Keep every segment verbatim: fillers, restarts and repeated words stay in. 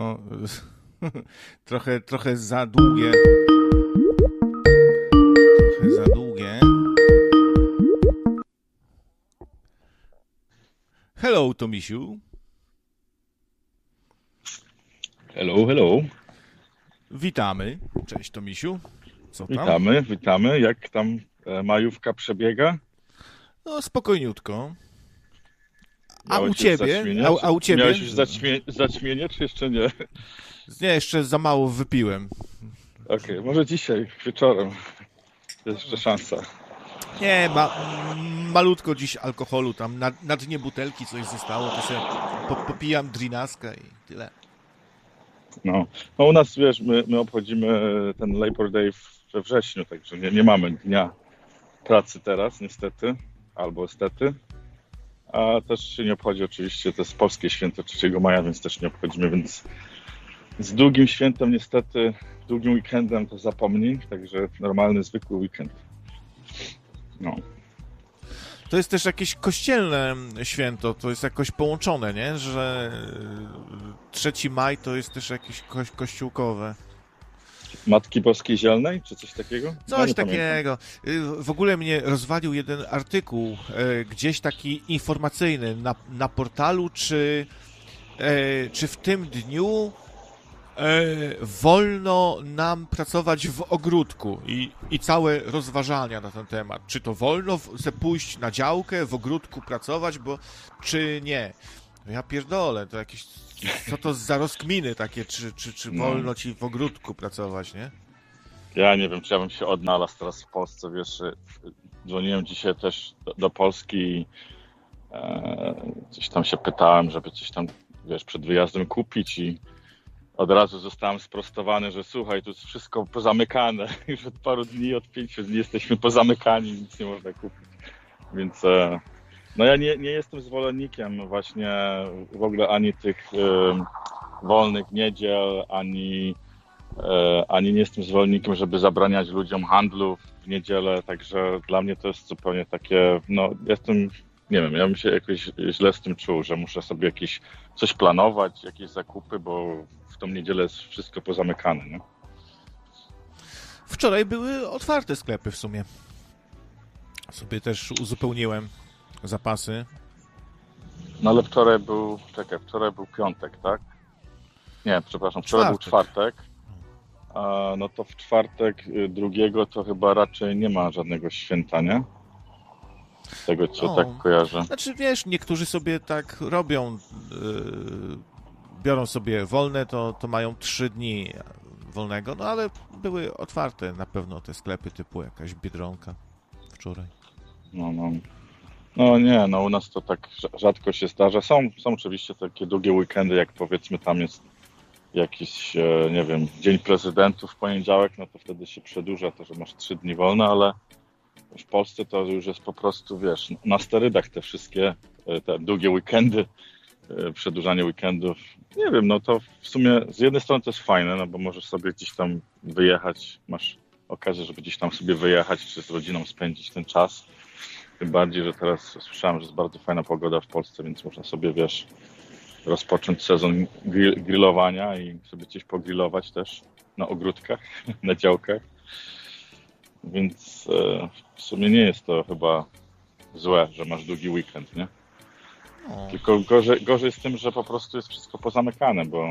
O, trochę, trochę za długie. Trochę za długie. Hello, Tomisiu. Hello, hello. Witamy. Cześć, Tomisiu. Co tam? Witamy, witamy. Jak tam e, majówka przebiega? No, spokojniutko. A Miałeś u już ciebie? zaćmienie? A, a u ciebie? Miałeś już zaćmie, zaćmienie, czy jeszcze nie? Nie, jeszcze za mało wypiłem. Okej, okay, może dzisiaj, wieczorem. Jest jeszcze szansa. Nie, ma, malutko dziś alkoholu, tam na, na dnie butelki coś zostało, to sobie po, popijam drinaska i tyle. No, no u nas, wiesz, my, my obchodzimy ten Labor Day we wrześniu, także nie, nie mamy dnia pracy teraz, niestety, albo stety. A też się nie obchodzi oczywiście, to jest polskie święto trzeciego maja, więc też nie obchodzimy, więc z długim świętem niestety, długim weekendem to zapomnij, także normalny, zwykły weekend. No. To jest też jakieś kościelne święto, to jest jakoś połączone, nie? Że trzeci maj to jest też jakieś ko- kościółkowe. Matki Boskiej Zielnej, czy coś takiego? Coś ja takiego. Pamiętam. W ogóle mnie rozwalił jeden artykuł, e, gdzieś taki informacyjny na, na portalu, czy, e, czy w tym dniu e, wolno nam pracować w ogródku i, i całe rozważania na ten temat. Czy to wolno w, se pójść na działkę, w ogródku pracować, bo czy nie? Ja pierdolę, to jakieś... Co to za rozkminy takie, czy, czy, czy No. wolno ci w ogródku pracować, nie? Ja nie wiem, czy ja bym się odnalazł teraz w Polsce, wiesz, dzwoniłem dzisiaj też do, do Polski i e, coś tam się pytałem, żeby coś tam, wiesz, przed wyjazdem kupić i od razu zostałem sprostowany, że słuchaj, tu jest wszystko pozamykane, już od paru dni, od pięciu dni jesteśmy pozamykani, nic nie można kupić, więc e, no ja nie, nie jestem zwolennikiem właśnie w ogóle ani tych e, wolnych niedziel, ani E, ani nie jestem zwolennikiem, żeby zabraniać ludziom handlu w niedzielę, także dla mnie to jest zupełnie takie, no jestem, nie wiem, ja bym się jakoś źle z tym czuł, że muszę sobie jakieś coś planować, jakieś zakupy, bo w tą niedzielę jest wszystko pozamykane, nie? Wczoraj były otwarte sklepy w sumie. Sobie też uzupełniłem zapasy. No ale wczoraj był, czekaj, wczoraj był piątek, tak? Nie, przepraszam, wczoraj Czwartek. był czwartek. A, no to w czwartek drugiego to chyba raczej nie ma żadnego święta, nie? Z tego, co No, tak kojarzę. Znaczy, wiesz, niektórzy sobie tak robią, yy, biorą sobie wolne, to, to mają trzy dni wolnego, no ale były otwarte na pewno te sklepy typu jakaś Biedronka wczoraj. No, no. No nie, no u nas to tak rzadko się zdarza. Są, są oczywiście takie długie weekendy, jak powiedzmy tam jest jakiś, nie wiem, Dzień Prezydentów w poniedziałek, no to wtedy się przedłuża to, że masz trzy dni wolne, ale w Polsce to już jest po prostu, wiesz, na sterydach te wszystkie te długie weekendy, przedłużanie weekendów. Nie wiem, no to w sumie z jednej strony to jest fajne, no bo możesz sobie gdzieś tam wyjechać, masz okazję, żeby gdzieś tam sobie wyjechać, czy z rodziną spędzić ten czas. Tym bardziej, że teraz słyszałem, że jest bardzo fajna pogoda w Polsce, więc można sobie, wiesz, rozpocząć sezon grill, grillowania i sobie coś pogrillować też na ogródkach, na działkach. Więc e, w sumie nie jest to chyba złe, że masz długi weekend, nie? No. Tylko gorzej, gorzej z tym, że po prostu jest wszystko pozamykane, bo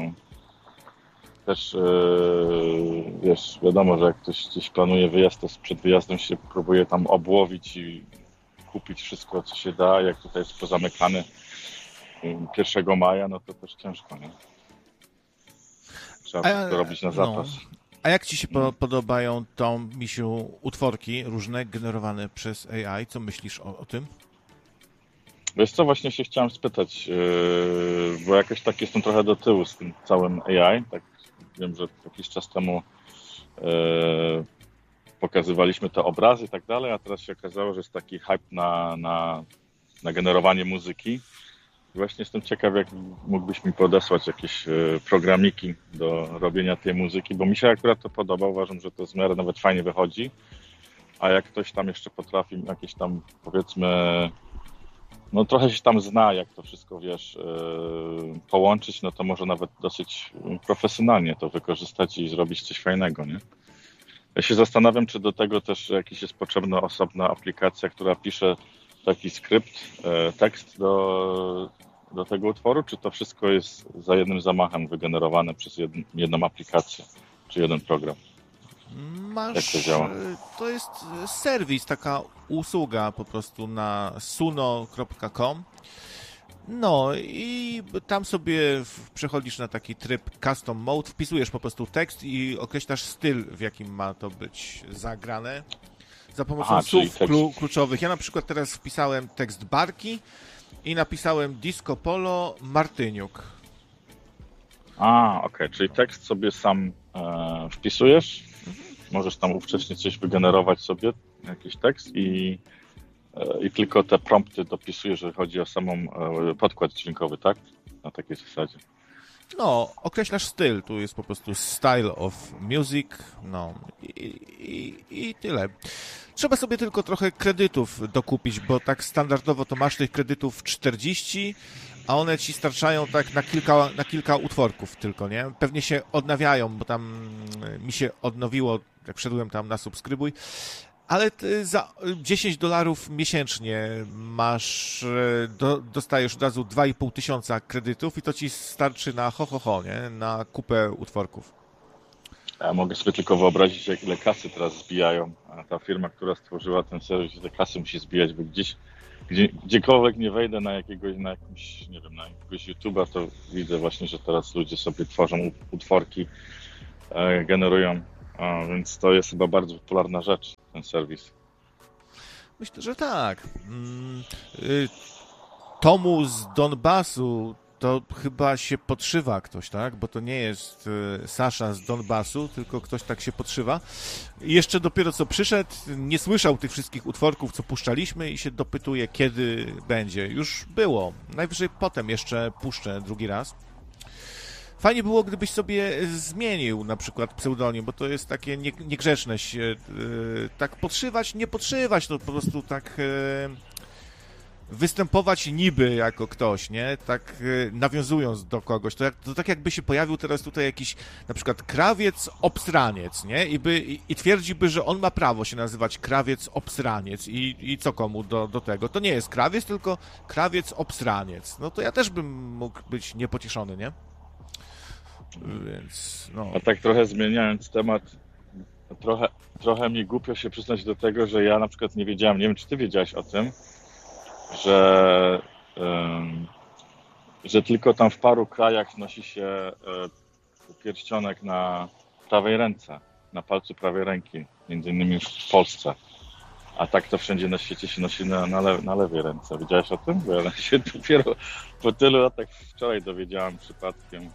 też e, wiesz, wiadomo, że jak ktoś gdzieś planuje wyjazd, to przed wyjazdem się próbuje tam obłowić i kupić wszystko, co się da. Jak tutaj jest pozamykane pierwszego maja, no to też ciężko, nie? Trzeba A, to robić na zapas. No. A jak ci się po, podobają, Tom, misiu, utworki różne generowane przez A I? Co myślisz o, o tym? Wiesz co, właśnie się chciałem spytać, yy, bo jakoś tak jestem trochę do tyłu z tym całym A I. Tak wiem, że jakiś czas temu yy, pokazywaliśmy te obrazy i tak dalej, a teraz się okazało, że jest taki hype na, na, na generowanie muzyki. Właśnie jestem ciekaw, jak mógłbyś mi podesłać jakieś programiki do robienia tej muzyki, bo mi się akurat to podoba, uważam, że to w miarę nawet fajnie wychodzi, a jak ktoś tam jeszcze potrafi jakieś tam, powiedzmy, no trochę się tam zna, jak to wszystko, wiesz, yy, połączyć, no to może nawet dosyć profesjonalnie to wykorzystać i zrobić coś fajnego, nie? Ja się zastanawiam, czy do tego też jakiś jest potrzebna osobna aplikacja, która pisze taki skrypt, yy, tekst do, do tego utworu, czy to wszystko jest za jednym zamachem wygenerowane przez jed, jedną aplikację, czy jeden program? Masz, Jak to działa? to jest serwis, taka usługa po prostu na suno kropka com. No i tam sobie przechodzisz na taki tryb custom mode, wpisujesz po prostu tekst i określasz styl, w jakim ma to być zagrane za pomocą Aha, słów tekst... klu- kluczowych. Ja na przykład teraz wpisałem tekst Barki i napisałem Disco Polo Martyniuk. A, okej, okay. Czyli tekst sobie sam e, wpisujesz, możesz tam ówcześnie coś wygenerować sobie, jakiś tekst i, e, i tylko te prompty dopisujesz, jeżeli chodzi o samą e, podkład dźwiękowy, tak? Na takiej zasadzie. No, określasz styl, tu jest po prostu style of music, no i, i, i tyle. Trzeba sobie tylko trochę kredytów dokupić, bo tak standardowo to masz tych kredytów czterdzieści, a one ci starczają tak na kilka, na kilka utworków tylko, nie? Pewnie się odnawiają, bo tam mi się odnowiło, jak wszedłem tam na subskrybuj, ale za dziesięć dolarów miesięcznie masz, do, dostajesz od razu dwa i pół tysiąca kredytów i to ci starczy na ho, ho, ho, nie? Na kupę utworków. Ja mogę sobie tylko wyobrazić, jak ile kasy teraz zbijają, a ta firma, która stworzyła ten serwis, ile kasy musi zbijać, bo gdzieś, gdzie, gdziekolwiek nie wejdę na jakiegoś, na jakimś, nie wiem, na jakiegoś YouTube'a, to widzę właśnie, że teraz ludzie sobie tworzą utworki, e, generują, a, więc to jest chyba bardzo popularna rzecz, ten serwis. Myślę, że tak. Mm, y, Tomu z Donbasu to chyba się podszywa ktoś, tak? Bo to nie jest y, Sasza z Donbasu, tylko ktoś tak się podszywa. I jeszcze dopiero co przyszedł, nie słyszał tych wszystkich utworków, co puszczaliśmy i się dopytuje, kiedy będzie. Już było. Najwyżej potem jeszcze puszczę drugi raz. Fajnie było, gdybyś sobie zmienił na przykład pseudonim, bo to jest takie nie, niegrzeczne się yy, tak podszywać, nie podszywać, to po prostu tak yy, występować niby jako ktoś, nie? Tak yy, nawiązując do kogoś. To, jak, to tak jakby się pojawił teraz tutaj jakiś na przykład krawiec obsraniec, nie? I, by, i, i twierdziłby, że on ma prawo się nazywać krawiec obsraniec i, i co komu do, do tego? To nie jest krawiec, tylko krawiec obsraniec. No to ja też bym mógł być niepocieszony, nie? Więc, no. A tak trochę zmieniając temat, trochę, trochę mi głupio się przyznać do tego, że ja na przykład nie wiedziałem, nie wiem, czy ty wiedziałeś o tym, że, um, że tylko tam w paru krajach nosi się um, pierścionek na prawej ręce, na palcu prawej ręki, między innymi w Polsce. A tak to wszędzie na świecie się nosi na, na, le, na lewej ręce. Wiedziałeś o tym? Bo ja się dopiero po tylu latach wczoraj dowiedziałem przypadkiem.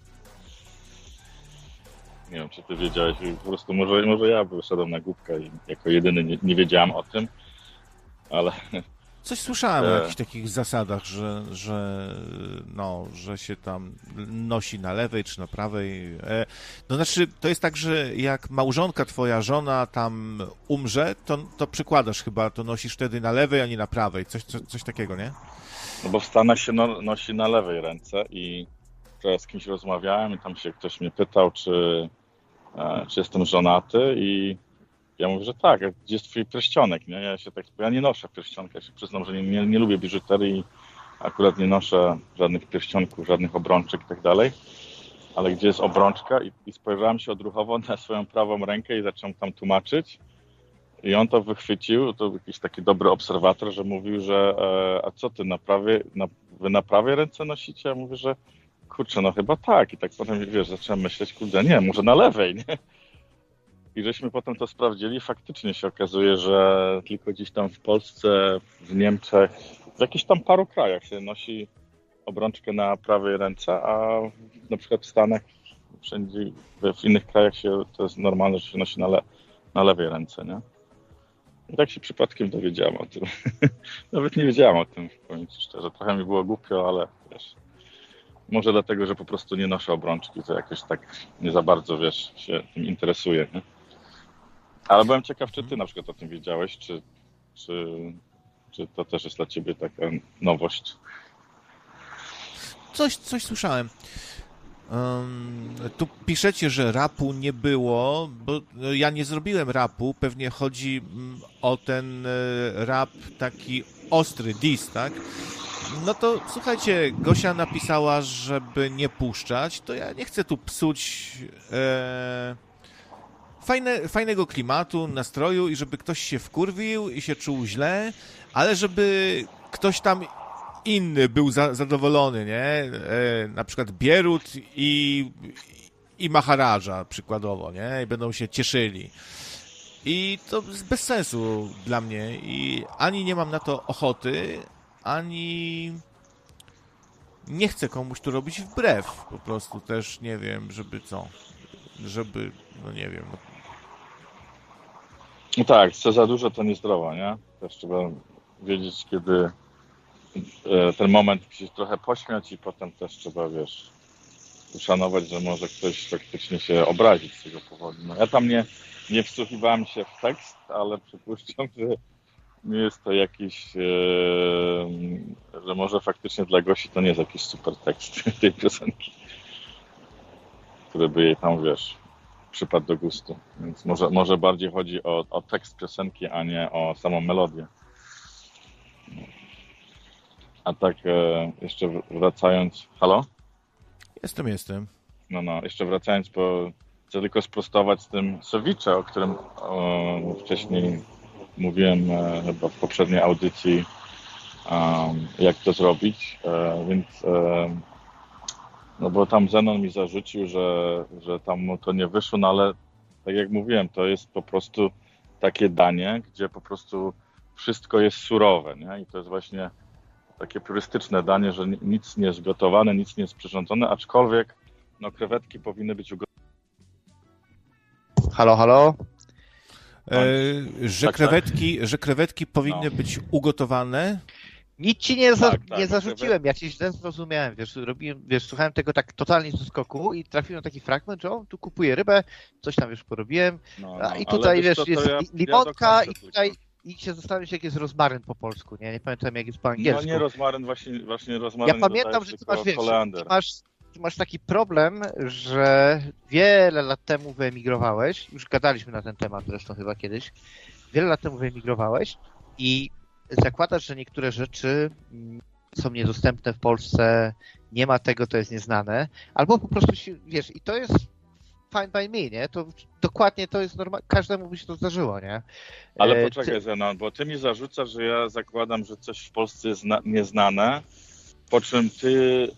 Nie wiem, czy ty wiedziałeś, po prostu może, może ja wyszedłem na głupkę i jako jedyny nie, nie wiedziałem o tym, ale... Coś słyszałem o jakichś takich zasadach, że, że, no, że się tam nosi na lewej czy na prawej. No znaczy, to jest tak, że jak małżonka, twoja żona tam umrze, to, to przykładasz chyba, to nosisz wtedy na lewej, a nie na prawej. Coś, coś, coś takiego, nie? No bo w Stanach się no, nosi na lewej ręce i wczoraj z kimś rozmawiałem i tam się ktoś mnie pytał, czy, e, czy jestem żonaty i ja mówię, że tak, a gdzie jest twój pierścionek, nie? Ja się tak, ja nie noszę pierścionka, ja się przyznam, że nie, nie, nie lubię biżuterii, akurat nie noszę żadnych pierścionków, żadnych obrączek i tak dalej, ale gdzie jest obrączka i, i spojrzałem się odruchowo na swoją prawą rękę i zacząłem tam tłumaczyć i on to wychwycił, to jakiś taki dobry obserwator, że mówił, że e, a co ty, na prawie, na, wy na prawej ręce nosicie? Ja mówię, że kurczę, no chyba tak. I tak potem, wiesz, zacząłem myśleć, kurde, nie, może na lewej, nie? I żeśmy potem to sprawdzili, faktycznie się okazuje, że tylko gdzieś tam w Polsce, w Niemczech, w jakichś tam paru krajach się nosi obrączkę na prawej ręce, a na przykład w Stanach, wszędzie, w innych krajach się, to jest normalne, że się nosi na, le, na lewej ręce, nie? I tak się przypadkiem dowiedziałem o tym. Nawet nie wiedziałem o tym, powiem ci szczerze. Trochę mi było głupio, ale wiesz, może dlatego, że po prostu nie noszę obrączki, to jakoś tak nie za bardzo, wiesz, się tym interesuję, nie? Ale byłem ciekaw, czy ty na przykład o tym wiedziałeś, czy, czy, czy to też jest dla ciebie taka nowość? Coś, coś słyszałem. Um, tu piszecie, że rapu nie było, bo ja nie zrobiłem rapu, pewnie chodzi o ten rap taki ostry, diss, tak? No to słuchajcie, Gosia napisała, żeby nie puszczać, to ja nie chcę tu psuć e, fajne, fajnego klimatu, nastroju i żeby ktoś się wkurwił i się czuł źle, ale żeby ktoś tam inny był za, zadowolony, nie? E, na przykład Bierut i, i Maharadża przykładowo, nie? I będą się cieszyli. I to jest bez sensu dla mnie i ani nie mam na to ochoty, ani nie chcę komuś tu robić wbrew. Po prostu też nie wiem, żeby co, żeby, no nie wiem. No. No tak, co za dużo to niezdrowo, nie? Też trzeba wiedzieć, kiedy ten moment się trochę pośmiać i potem też trzeba, wiesz, uszanować, że może ktoś faktycznie się obrazić z tego powodu. No, ja tam nie, nie wsłuchiwałem się w tekst, ale przypuszczam, że nie jest to jakiś, e, że może faktycznie dla Gosi to nie jest jakiś super tekst tej piosenki, który by jej tam, wiesz, przypadł do gustu. Więc może, może bardziej chodzi o, o tekst piosenki, a nie o samą melodię. A tak e, jeszcze wracając... Halo? Jestem, jestem. No, no, jeszcze wracając, bo chcę tylko sprostować z tym ceviche, o którym o, wcześniej mówiłem e, chyba w poprzedniej audycji, um, jak to zrobić, e, więc e, no bo tam Zenon mi zarzucił, że, że tam mu to nie wyszło, no ale tak jak mówiłem, to jest po prostu takie danie, gdzie po prostu wszystko jest surowe, nie? I to jest właśnie takie turystyczne danie, że nic nie jest gotowane, nic nie jest przyrządzone, aczkolwiek no, krewetki powinny być ugotowane. Halo, halo? E, że, tak, krewetki, tak. że krewetki powinny no. być ugotowane? Nic ci nie, za, tak, tak, nie zarzuciłem, ja ci źle zrozumiałem, wiesz, robiłem, wiesz, słuchałem tego tak totalnie z skoku i trafiłem na taki fragment, że on tu kupuje rybę, coś tam już porobiłem, no, no, i tutaj, wiesz, to, to jest ja, limonka ja i tutaj i się zastanawiam się, jak jest rozmaryn po polsku, nie? Nie pamiętam, jak jest po angielsku. No nie rozmaryn, właśnie, właśnie rozmaryn. Ja pamiętam, że ty masz, wiesz, ty masz, ty masz taki problem, że wiele lat temu wyemigrowałeś, już gadaliśmy na ten temat zresztą chyba kiedyś, wiele lat temu wyemigrowałeś i zakładasz, że niektóre rzeczy są niedostępne w Polsce, nie ma tego, to jest nieznane, albo po prostu się, wiesz, i to jest fine by me, nie? To dokładnie to jest normalne, każdemu by się to zdarzyło, nie? Ale poczekaj, ty... Zenon, bo ty mi zarzucasz, że ja zakładam, że coś w Polsce jest zna- nieznane, po czym ty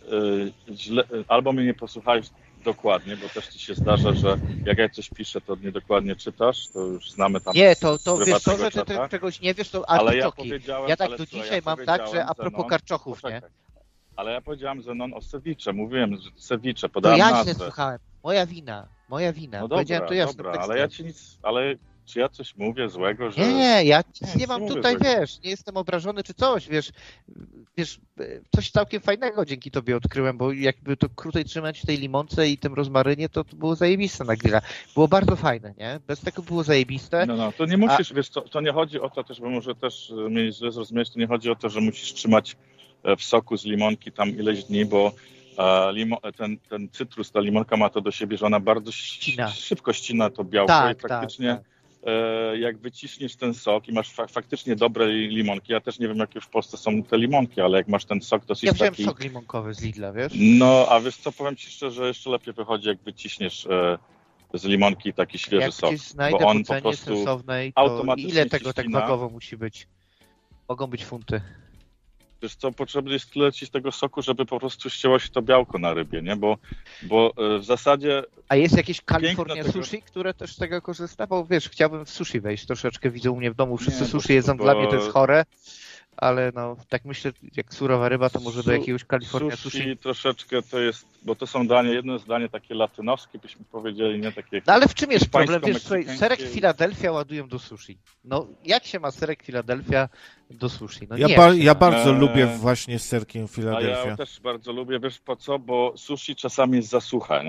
y, źle, albo mnie nie posłuchałeś dokładnie, bo też ci się zdarza, że jak ja coś piszę, to niedokładnie czytasz, to już znamy tam. Nie, to, to wiesz, to, że ty, ty czegoś nie wiesz, to ale ja, ja tak do co, dzisiaj ja mam tak, że a propos Zenon, karczochów, poczekaj. nie? Ale ja powiedziałem Zenon o ceviche, mówiłem, że ceviche, podałem to ja nazwę. źle słuchałem, moja wina, moja wina. No dobra, to ja dobra, ale ja ci nic, ale czy ja coś mówię złego, że... Nie, nie, ja nie, nie mam mówię tutaj, złego. wiesz, nie jestem obrażony czy coś, wiesz, wiesz, coś całkiem fajnego dzięki tobie odkryłem, bo jakby to krócej trzymać w tej limonce i tym rozmarynie, to, to było zajebiste na grilla. Było bardzo fajne, nie? Bez tego było zajebiste. No, no, to nie musisz, A... wiesz, to, to nie chodzi o to też, bo może też mnie źle zrozumieć, to nie chodzi o to, że musisz trzymać w soku z limonki tam ileś dni, bo Limo, ten, ten cytrus, ta limonka ma to do siebie, że ona bardzo ścina. szybko ścina to białko tak, i praktycznie tak, tak. E, jak wyciśniesz ten sok i masz fa- faktycznie dobre limonki, ja też nie wiem, jakie w Polsce są te limonki, ale jak masz ten sok dosyć ja wziąłem taki... sok limonkowy z Lidla, wiesz? No, a wiesz co, powiem ci szczerze, że jeszcze lepiej wychodzi, jak wyciśniesz e, z limonki taki świeży jak sok. Jak znajdę bo on po cenie po prostu sensownej, to automatycznie ile tego tak ścina. wagowo musi być? Mogą być funty. Wiesz co, potrzebny jest tyle ci z tego soku, żeby po prostu ścięło się to białko na rybie, nie? Bo, bo w zasadzie... A jest jakieś California tego... sushi, które też z tego korzysta? Bo wiesz, chciałbym w sushi wejść. Troszeczkę widzę u mnie w domu, wszyscy Nie, sushi bo, jedzą, bo... dla mnie to jest chore. Ale no, tak myślę, jak surowa ryba, to może Su- do jakiegoś California sushi. Sushi troszeczkę to jest, bo to są danie, jedno jest danie takie latynowskie, byśmy powiedzieli, nie takie... No ale w czym jest problem? Wiesz, słuchaj, meksykańskie- serek Philadelphia ładują do sushi. No, jak się ma serek Philadelphia do sushi? No Ja, nie ba- się ja ma. bardzo Eee, lubię właśnie z serkiem A Philadelphia. ja też bardzo lubię, wiesz po co? Bo sushi czasami jest za suche, nie?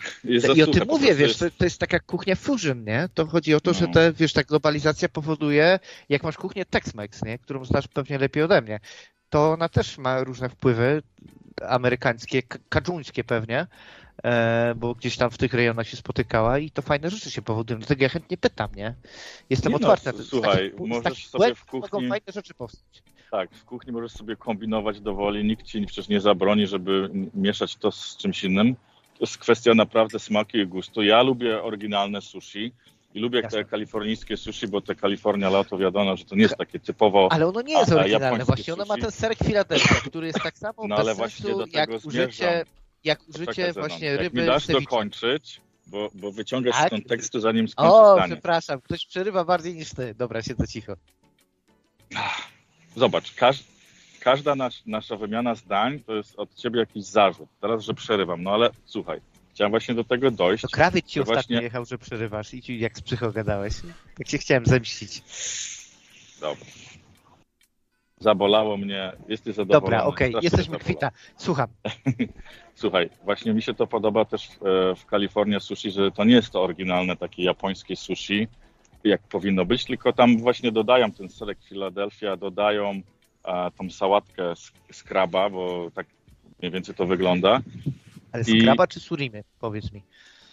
Jest I o tym po mówię, prostu wiesz, jest- to, to jest taka kuchnia fusion, nie? To chodzi o to, że No. te, wiesz, ta globalizacja powoduje, jak masz kuchnię Tex-Mex, nie? Którą znasz pewnie lepiej ode mnie, to ona też ma różne wpływy amerykańskie, k- kadżuńskie pewnie, e, bo gdzieś tam w tych rejonach się spotykała i to fajne rzeczy się powodują. Dlatego ja chętnie pytam, nie? Jestem Nie no, otwarty na to. Z słuchaj, takich- z możesz takich sobie błędów w kuchni- mogą fajne rzeczy powstać. Tak, w kuchni możesz sobie kombinować dowoli, nikt ci przecież nie zabroni, żeby mieszać to z czymś innym. To jest kwestia naprawdę smaku i gustu. Ja lubię oryginalne sushi i lubię Jasne. te kalifornijskie sushi, bo te California Lato wiadomo, że to nie jest takie typowo... Ale ono nie jest A- a oryginalne, japońskie właśnie ono ma sushi? ten serek Philadelphia, który jest tak samo No bez ale właśnie sensu, do jak tego użycie, zmierzam. jak Poczekaj, użycie Zenon. właśnie Jak ryby mi dasz w ceviche. dokończyć, bo, bo wyciągasz Tak? z kontekstu, zanim skończę O, zdanie. przepraszam, ktoś przerywa bardziej niż ty. Dobra, siedzę cicho. Zobacz, każ, każda nas, nasza wymiana zdań to jest od ciebie jakiś zarzut. Teraz, że przerywam, no ale słuchaj, chciałem właśnie do tego dojść. To krawiec ci To ostatnio właśnie- jechał, że przerywasz i ci jak z psycho gadałeś. Tak się chciałem zemścić. Dobra. Zabolało mnie, jesteś zadowolony. Dobra, okej, strasznie jesteśmy zabolało. kwita. Słucham. Słuchaj, właśnie mi się to podoba też w, e, w Kalifornii sushi, że to nie jest to oryginalne takie japońskie sushi, jak powinno być, tylko tam właśnie dodają ten serek Philadelphia, dodają a, tą sałatkę z, z kraba, bo tak mniej więcej to wygląda. Ale I- skraba czy surimi? Powiedz mi.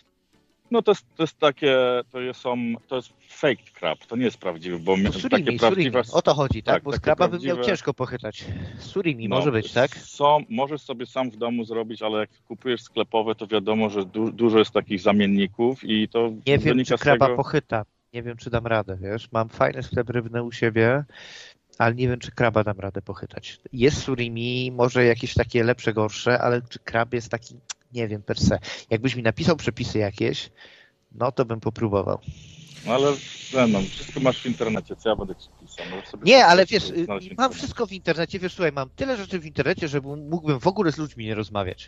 No to jest, to jest takie, to jest, są, to jest fake crab, to nie jest prawdziwy, bo mi- To surimi, takie surimi. prawdziwe... O to chodzi, tak? tak, Bo takie skraba bym prawdziwe- miał ciężko pochytać. Surimi No, może być, tak? Są, możesz sobie sam w domu zrobić, ale jak kupujesz sklepowe, to wiadomo, że du, dużo jest takich zamienników i to Nie wiem, wynika czy z kraba tego... pochyta. Nie wiem, czy dam radę, wiesz? Mam fajny sklep rybny u siebie, ale nie wiem, czy kraba dam radę pochytać. Jest surimi, może jakieś takie lepsze, gorsze, ale czy krab jest taki, nie wiem, per se. Jakbyś mi napisał przepisy jakieś, no to bym popróbował. No ale no, wszystko masz w internecie, co ja będę ci pisał. Możesz sobie Nie, po ale prostu wiesz, y, znaleźć w mam internecie. wszystko w internecie, wiesz, słuchaj, mam tyle rzeczy w internecie, że mógłbym w ogóle z ludźmi nie rozmawiać.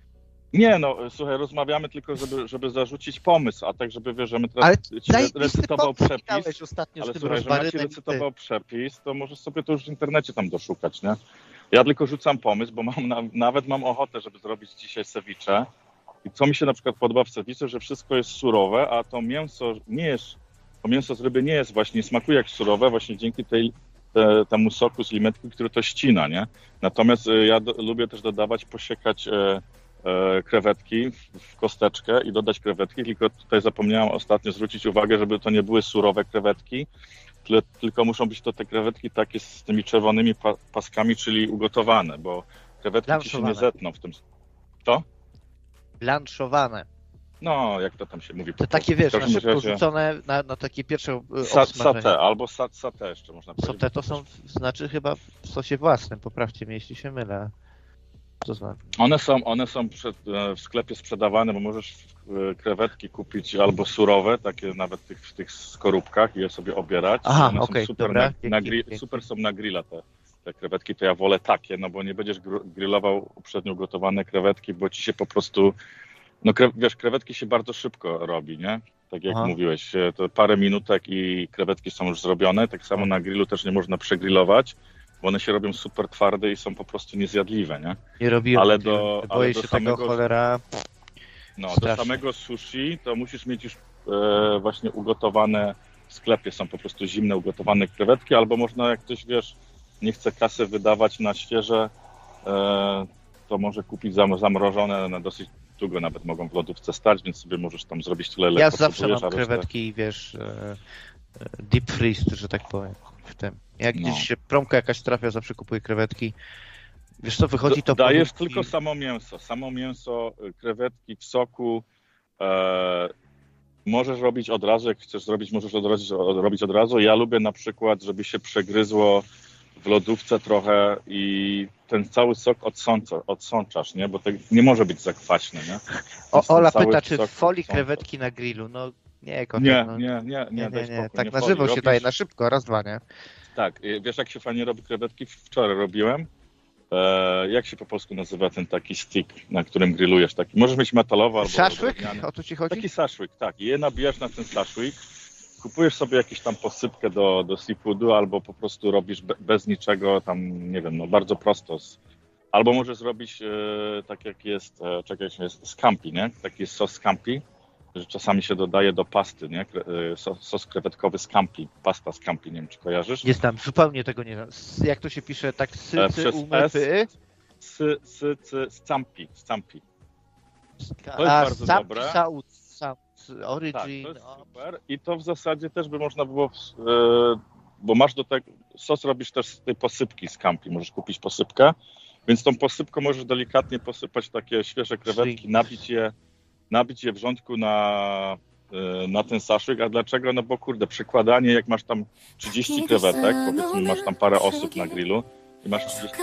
Nie no, słuchaj, rozmawiamy tylko, żeby, żeby zarzucić pomysł, a tak, żeby wiesz, że my teraz Ale ci zajebisty recytował pomysł przepis, dałeś ostatnio z ale tym słuchaj, że Maciej rozmarynem. i ty. recytował przepis, to możesz sobie to już w internecie tam doszukać, nie? Ja tylko rzucam pomysł, bo mam na, nawet mam ochotę, żeby zrobić dzisiaj ceviche. I co mi się na przykład podoba w ceviche, że wszystko jest surowe, a to mięso nie jest, to mięso z ryby nie jest właśnie, nie smakuje jak surowe, właśnie dzięki tej, te, temu soku z limetki, który to ścina, nie? Natomiast y, ja do, lubię też dodawać, posiekać y, y, krewetki w, w kosteczkę i dodać krewetki, tylko tutaj zapomniałem ostatnio zwrócić uwagę, żeby to nie były surowe krewetki, tyle, tylko muszą być to te krewetki takie z tymi czerwonymi pa, paskami, czyli ugotowane, bo krewetki ci się nie Blanszowane. zetną w tym. To? Blanszowane. No, jak to tam się mówi. To takie, wiesz, na szybko razie... rzucone na, na takie pierwsze y, Sa, obsmażenie. satę, albo sa, satę jeszcze można powiedzieć. Sote to są, w- znaczy chyba w sosie własnym, poprawcie mnie, jeśli się mylę. To znaczy. One są, one są przed, e, w sklepie sprzedawane, bo możesz e, krewetki kupić albo surowe, takie nawet w tych, w tych skorupkach i je sobie obierać. Aha, One okej, są super, dobra, na, na dzięki, grill, dzięki. super są na grilla te, te krewetki, to ja wolę takie, no bo nie będziesz gr- grillował uprzednio gotowane krewetki, bo ci się po prostu, no kre, wiesz, krewetki się bardzo szybko robi, nie? Tak jak Aha. mówiłeś, e, to parę minutek i krewetki są już zrobione, tak samo na grillu też nie można przegrillować, bo one się robią super twarde i są po prostu niezjadliwe, nie? Nie robiłem Ale tego. do- Boję ale do się samego- tego cholera. No, Strasznie. do samego sushi to musisz mieć już e, właśnie ugotowane, w sklepie są po prostu zimne ugotowane krewetki, albo można, jak ktoś, wiesz, nie chce kasy wydawać na świeże, e, to może kupić zam, zamrożone, na dosyć długo nawet mogą w lodówce stać, więc sobie możesz tam zrobić tyle, ile Ja zawsze potrzebujesz, mam a resztę- krewetki, wiesz, e, e, deep freeze, że tak powiem, w tym. Jak No. gdzieś się promka jakaś trafia, zawsze kupuję krewetki. Wiesz co, wychodzi to... D- Dajesz produkcji- tylko samo mięso, samo mięso, y, krewetki w soku. E, możesz robić od razu, jak chcesz zrobić, możesz od razu, od, robić od razu. Ja lubię na przykład, żeby się przegryzło w lodówce trochę i ten cały sok odsącza, odsączasz, nie? Bo to nie może być zakwaśny, nie? O, Więc ten Ola cały pyta, czy sok w folii odsączasz. krewetki na grillu. No nie, kocham, Nie, no, nie, nie, nie, nie, daj nie, spokój, tak nie na folii. żywo się Robisz- daje, na szybko, raz, dwa, nie? Tak, y, wiesz jak się fajnie robi krewetki? Wczoraj robiłem. E, jak się po polsku nazywa ten taki stick, na którym grillujesz? Taki, możesz mieć metalowy albo Szaszłyk? drewniany. O co ci chodzi? Taki sashwyk, tak. I je nabijasz na ten sashwyk, kupujesz sobie jakąś tam posypkę do, do seafoodu albo po prostu robisz be, bez niczego tam, nie wiem, no bardzo prosto z, Albo możesz zrobić e, tak jak jest, e, czekaj, jest scampi, nie? Taki jest sos scampi, że czasami się dodaje do pasty, nie? Kre- e, sos, sos krewetkowy scampi, pasta scampi, nie wiem, czy kojarzysz? Nie znam, zupełnie tego nie znam. S- Jak to się pisze, tak sy, E, cy, przez umy, S. py? Sy, sy, sy, scampi, scampi. To jest A, bardzo sam, dobre. Sam, sam, Tak, origin. to jest no. super. I to w zasadzie też by można było, e, bo masz do tego, sos robisz też z tej posypki z campi, możesz kupić posypkę, więc tą posypką możesz delikatnie posypać takie świeże krewetki, nabić je, nabić je wrzątku na, e, na ten saszyk. A dlaczego? No bo kurde, przykładanie, jak masz tam trzydzieści krewetek, powiedzmy masz tam parę osób na grillu i masz trzydzieści